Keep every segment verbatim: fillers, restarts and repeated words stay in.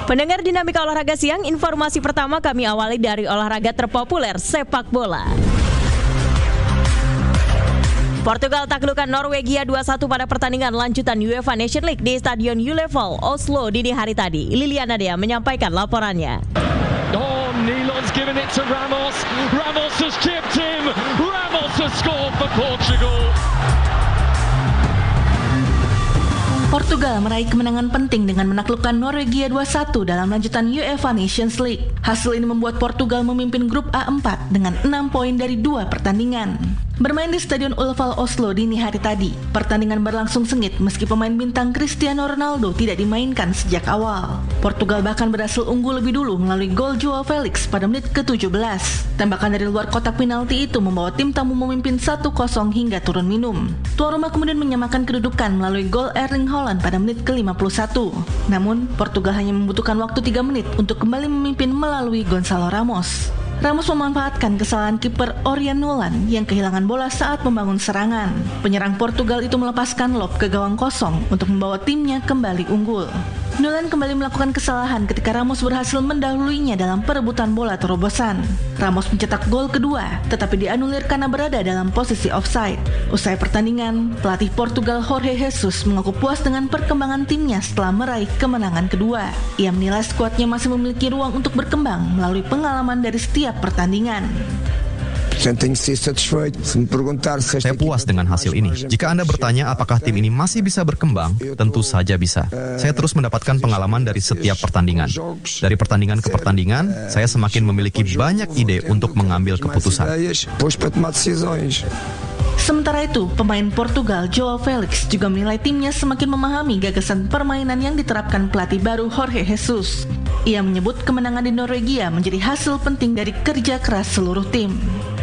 Pendengar Dinamika Olahraga Siang, informasi pertama kami awali dari olahraga terpopuler, sepak bola. Portugal taklukkan Norwegia dua satu pada pertandingan lanjutan UEFA Nations League di Stadion U-Level, Oslo dini hari tadi. Liliana Dea menyampaikan laporannya. Oh, Nilon's given it to Ramos. Ramos has chipped him. Ramos has scored for Portugal. Portugal meraih kemenangan penting dengan menaklukkan Norwegia dua satu dalam lanjutan UEFA Nations League. Hasil ini membuat Portugal memimpin grup A empat dengan enam poin dari dua pertandingan. Bermain di Stadion U-Level Oslo dini hari tadi, pertandingan berlangsung sengit meski pemain bintang Cristiano Ronaldo tidak dimainkan sejak awal. Portugal bahkan berhasil unggul lebih dulu melalui gol Joao Felix pada menit ke tujuh belas. Tembakan dari luar kotak penalti itu membawa tim tamu memimpin satu kosong hingga turun minum. Tuan rumah kemudian menyamakan kedudukan melalui gol Erling Haaland pada menit ke lima puluh satu. Namun, Portugal hanya membutuhkan waktu tiga menit untuk kembali memimpin melalui Gonçalo Ramos. Ramos memanfaatkan kesalahan kiper Orian Nolan yang kehilangan bola saat membangun serangan. Penyerang Portugal itu melepaskan lob ke gawang kosong untuk membawa timnya kembali unggul. Nolan kembali melakukan kesalahan ketika Ramos berhasil mendahuluinya dalam perebutan bola terobosan. Ramos mencetak gol kedua, tetapi dianulir karena berada dalam posisi offside. Usai pertandingan, pelatih Portugal Jorge Jesus mengaku puas dengan perkembangan timnya setelah meraih kemenangan kedua. Ia menilai skuadnya masih memiliki ruang untuk berkembang melalui pengalaman dari setiap pertandingan. Saya puas dengan hasil ini. Jika Anda bertanya apakah tim ini masih bisa berkembang, tentu saja bisa. Saya terus mendapatkan pengalaman dari setiap pertandingan. Dari pertandingan ke pertandingan, saya semakin memiliki banyak ide untuk mengambil keputusan. Sementara itu, pemain Portugal Joao Felix juga menilai timnya semakin memahami gagasan permainan yang diterapkan pelatih baru Jorge Jesus. Ia menyebut kemenangan di Norwegia menjadi hasil penting dari kerja keras seluruh tim.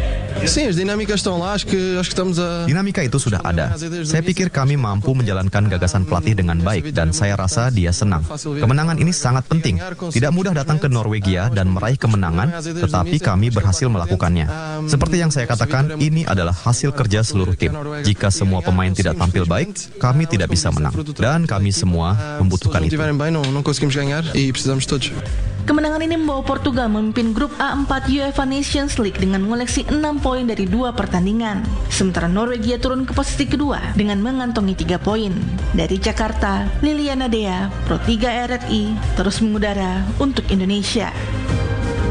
Dinamika itu sudah ada. Saya pikir kami mampu menjalankan gagasan pelatih dengan baik dan saya rasa dia senang. Kemenangan ini sangat penting. Tidak mudah datang ke Norwegia dan meraih kemenangan, tetapi kami berhasil melakukannya. Seperti yang saya katakan, ini adalah hasil kerja seluruh tim. Jika semua pemain tidak tampil baik, kami tidak bisa menang. Dan kami semua membutuhkan itu. Kemenangan ini membawa Portugal memimpin grup A empat UEFA Nations League dengan mengoleksi enam poin dari dua pertandingan. Sementara Norwegia turun ke posisi kedua dengan mengantongi tiga poin. Dari Jakarta, Liliana Dea, Pro tiga R R I, terus mengudara untuk Indonesia.